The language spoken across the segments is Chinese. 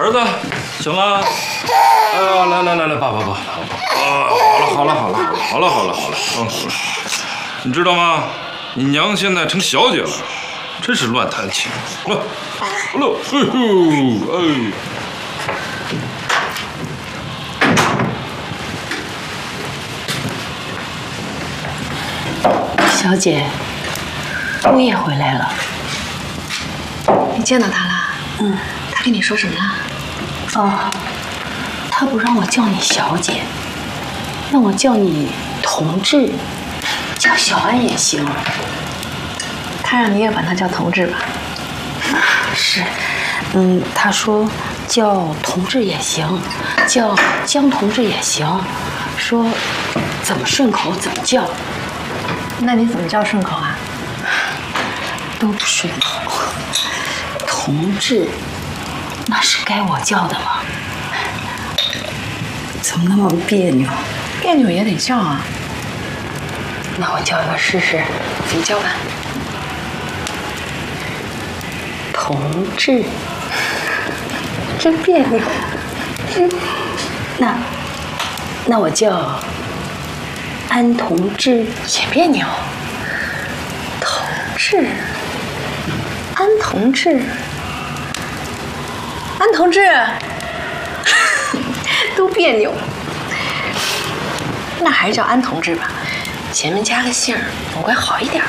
儿子，醒了？哎呀，来，爸，好了，你知道吗？你娘现在成小姐了，真是乱弹琴。哎， 小姐，姑爷回来了。 你见到他了？ 嗯。 他跟你说什么了？ 哦，他不让我叫你小姐，让我叫你同志，叫小安也行。 他让你也管他叫同志吧？ 是，他说叫同志也行，叫江同志也行，说怎么顺口怎么叫。 那你怎么叫顺口啊？ 都不顺口。同志，那是该我叫的吗？怎么那么别扭？ 别扭也得叫啊。 那我叫一个试试。 你叫吧。 同志，真别扭。那我叫安同志， 也别扭。同志，安同志，安同志，都别扭。那还是叫安同志吧，前面加个姓儿，总归好一点。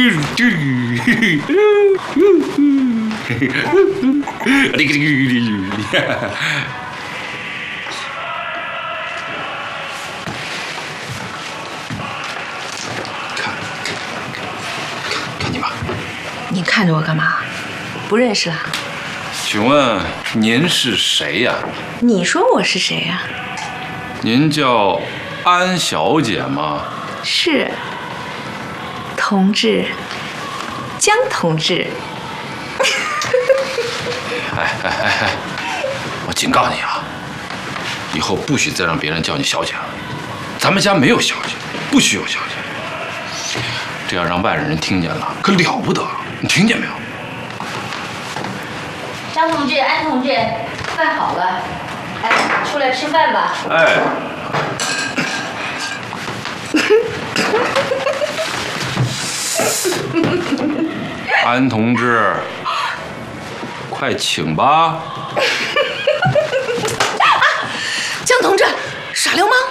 看你吧。 你看着我干嘛？不认识啦？ 请问您是谁呀？ 你说我是谁呀？ 您叫安小姐吗？ 是。同志，江同志。 哎，我警告你啊，以后不许再让别人叫你小姐了。咱们家没有小姐，不许有小姐。这要让外人听见了，可了不得！你听见没有？ 张同志、安同志，饭好了，哎，出来吃饭吧。 哎。安同志，快请吧。 江同志，耍流氓！